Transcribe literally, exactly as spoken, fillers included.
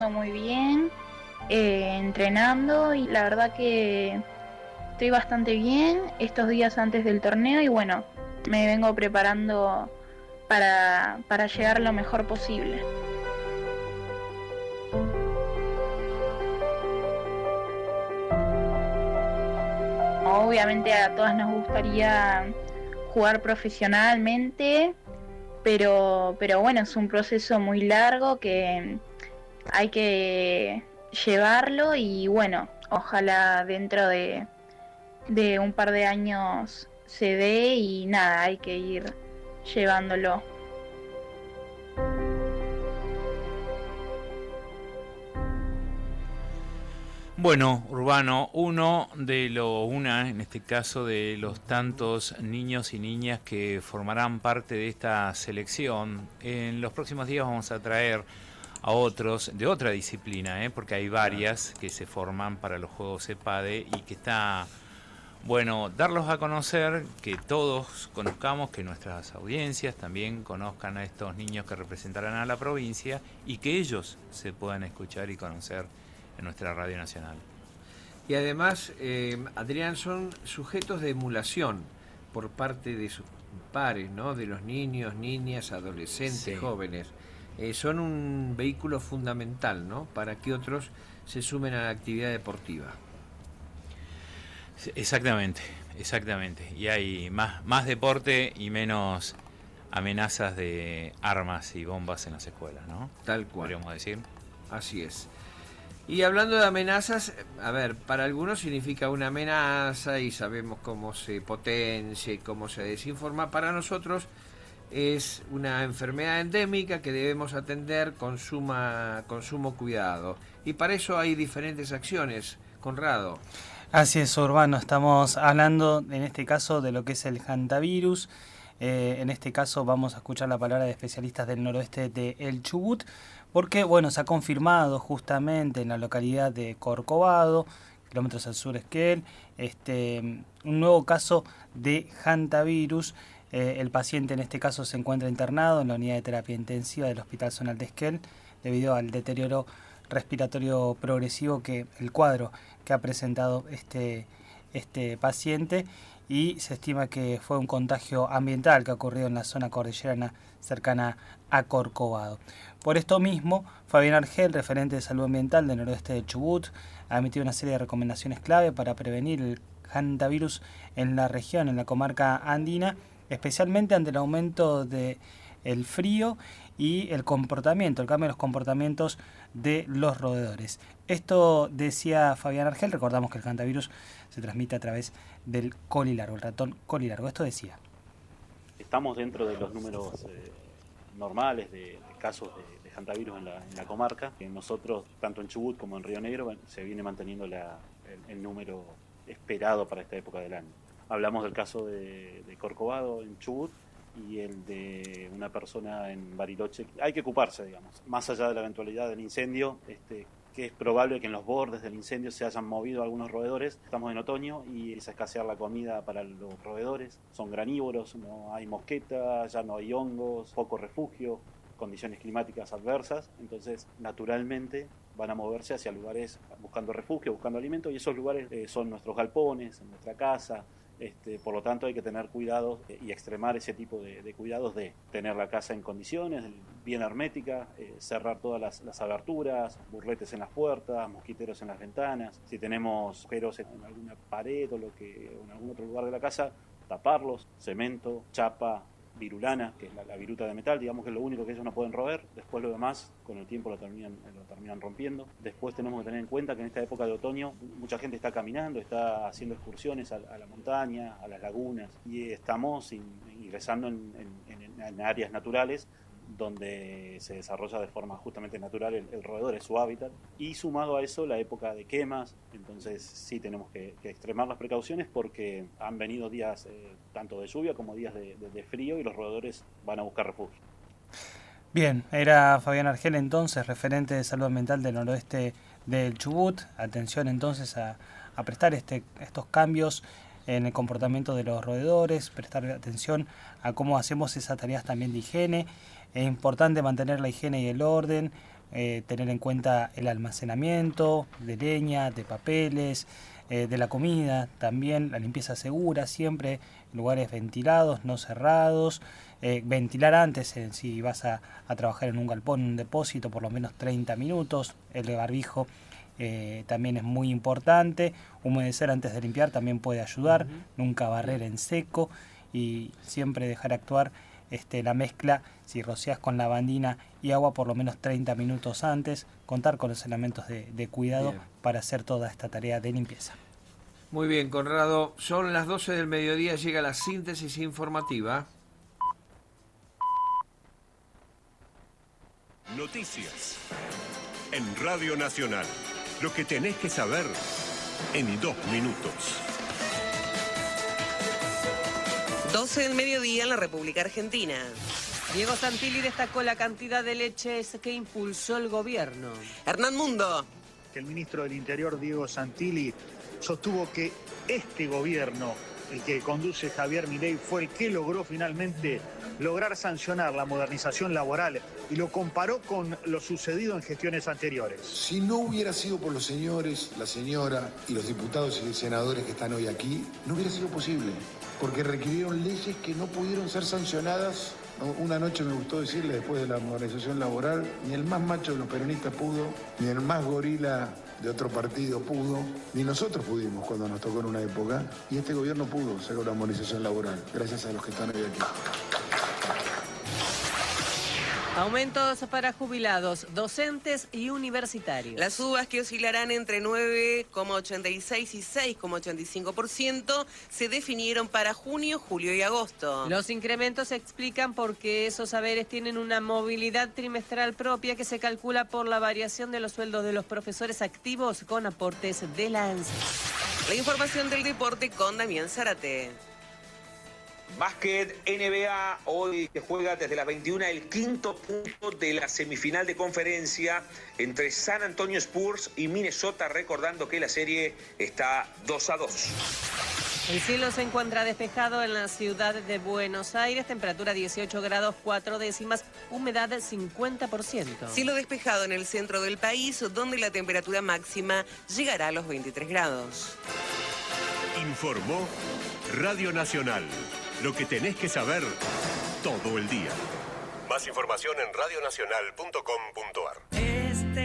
Muy bien, eh, entrenando y la verdad que estoy bastante bien estos días antes del torneo y bueno, me vengo preparando para, para llegar lo mejor posible. Obviamente a todas nos gustaría jugar profesionalmente, pero, pero bueno, es un proceso muy largo que hay que llevarlo y bueno, ojalá dentro de, de un par de años se dé y nada, hay que ir llevándolo. Bueno, Urbano, uno de los, una, en este caso, de los tantos niños y niñas que formarán parte de esta selección. En los próximos días vamos a traer a otros de otra disciplina, ¿eh? Porque hay varias que se forman para los Juegos EPADE y que está bueno darlos a conocer, que todos conozcamos, que nuestras audiencias también conozcan a estos niños que representarán a la provincia y que ellos se puedan escuchar y conocer en nuestra Radio Nacional. Y además, eh, Adrián, son sujetos de emulación por parte de sus pares, ¿no? De los niños, niñas, adolescentes, sí. jóvenes. Eh, son un vehículo fundamental, ¿no? Para que otros se sumen a la actividad deportiva. Exactamente, exactamente. Y hay más, más deporte y menos amenazas de armas y bombas en las escuelas, ¿no? Tal cual. Podríamos decir. Así es. Y hablando de amenazas, a ver, para algunos significa una amenaza y sabemos cómo se potencia y cómo se desinforma. Para nosotros es una enfermedad endémica que debemos atender con, suma, con sumo cuidado. Y para eso hay diferentes acciones. Conrado. Así es, Urbano. Estamos hablando en este caso de lo que es el hantavirus. Eh, en este caso vamos a escuchar la palabra de especialistas del noroeste de El Chubut, porque bueno, se ha confirmado justamente en la localidad de Corcovado, kilómetros al sur de Esquel, este, un nuevo caso de hantavirus. Eh, el paciente en este caso se encuentra internado en la unidad de terapia intensiva del Hospital Zonal de Esquel debido al deterioro respiratorio progresivo, que el cuadro que ha presentado este, este paciente, y se estima que fue un contagio ambiental que ha ocurrido en la zona cordillerana cercana a Corcovado. Por esto mismo, Fabián Argel, referente de salud ambiental del noroeste de Chubut, ha emitido una serie de recomendaciones clave para prevenir el hantavirus en la región, en la comarca andina, especialmente ante el aumento de el frío y el comportamiento, el cambio de los comportamientos de los roedores. Esto decía Fabián Argel. Recordamos que el hantavirus se transmite a través del colilargo, el ratón colilargo. Esto decía. Estamos dentro de los números eh, normales de, de casos de, de hantavirus en la, en la comarca. Nosotros, tanto en Chubut como en Río Negro, se viene manteniendo la, el, el número esperado para esta época del año. Hablamos del caso de, de Corcovado en Chubut y el de una persona en Bariloche. Hay que ocuparse, digamos, más allá de la eventualidad del incendio, este, que es probable que en los bordes del incendio se hayan movido algunos roedores. Estamos en otoño y empieza a escasear la comida para los roedores. Son granívoros, no hay mosquetas, ya no hay hongos, poco refugio, condiciones climáticas adversas. Entonces, naturalmente, van a moverse hacia lugares buscando refugio, buscando alimento, y esos lugares eh, son nuestros galpones, en nuestra casa. Este, por lo tanto hay que tener cuidados y extremar ese tipo de, de cuidados de tener la casa en condiciones, bien hermética, eh, cerrar todas las, las aberturas, burletes en las puertas, mosquiteros en las ventanas. Si tenemos agujeros en, en alguna pared o, lo que, o en algún otro lugar de la casa, taparlos, cemento, chapa, virulana, que es la, la viruta de metal, digamos que es lo único que ellos no pueden roer. Después lo demás, con el tiempo lo terminan, lo terminan rompiendo. Después tenemos que tener en cuenta que en esta época de otoño mucha gente está caminando, está haciendo excursiones a, a la montaña, a las lagunas, y estamos in, ingresando en, en, en, en áreas naturales donde se desarrolla de forma justamente natural el, el roedor, es su hábitat, y sumado a eso la época de quemas. Entonces sí tenemos que, que extremar las precauciones porque han venido días eh, tanto de lluvia como días de, de, de frío y los roedores van a buscar refugio. Bien, era Fabián Argel entonces, referente de salud ambiental del noroeste del Chubut. Atención entonces a, a prestar este, estos cambios en el comportamiento de los roedores, prestar atención a cómo hacemos esas tareas también de higiene. Es importante mantener la higiene y el orden, eh, tener en cuenta el almacenamiento de leña, de papeles, eh, de la comida, también la limpieza segura, siempre lugares ventilados, no cerrados, eh, ventilar antes eh, si vas a, a trabajar en un galpón, en un depósito, por lo menos treinta minutos, el de barbijo eh, también es muy importante, humedecer antes de limpiar también puede ayudar, uh-huh. nunca barrer en seco y siempre dejar actuar este, la mezcla, si rocias con lavandina y agua por lo menos treinta minutos antes, contar con los elementos de, de cuidado bien. Para hacer toda esta tarea de limpieza. Muy bien, Conrado, son las doce del mediodía, llega la síntesis informativa. Noticias en Radio Nacional, lo que tenés que saber en dos minutos. doce del mediodía en la República Argentina. Diego Santilli destacó la cantidad de leches que impulsó el gobierno. Hernán Mundo. El ministro del Interior, Diego Santilli, sostuvo que este gobierno, el que conduce Javier Milei, fue el que logró finalmente lograr sancionar la modernización laboral y lo comparó con lo sucedido en gestiones anteriores. Si no hubiera sido por los señores, la señora y los diputados y senadores que están hoy aquí, no hubiera sido posible, porque requirieron leyes que no pudieron ser sancionadas. Una noche me gustó decirle, después de la modernización laboral, ni el más macho de los peronistas pudo, ni el más gorila de otro partido pudo, ni nosotros pudimos cuando nos tocó en una época, y este gobierno pudo sacar la modernización laboral, gracias a los que están hoy aquí. Aumentos para jubilados, docentes y universitarios. Las subas, que oscilarán entre nueve coma ochenta y seis y seis coma ochenta y cinco por ciento, se definieron para junio, julio y agosto. Los incrementos se explican porque esos saberes tienen una movilidad trimestral propia que se calcula por la variación de los sueldos de los profesores activos con aportes de la ANSES. La información del deporte con Damián Zárate. Básquet, N B A, hoy se juega desde las veintiuna el quinto punto de la semifinal de conferencia entre San Antonio Spurs y Minnesota, recordando que la serie está dos a dos. El cielo se encuentra despejado en la ciudad de Buenos Aires, temperatura dieciocho grados cuatro décimas, humedad cincuenta por ciento. Cielo despejado en el centro del país, donde la temperatura máxima llegará a los veintitrés grados. Informó Radio Nacional. Lo que tenés que saber todo el día. Más información en radionacional punto com punto ar.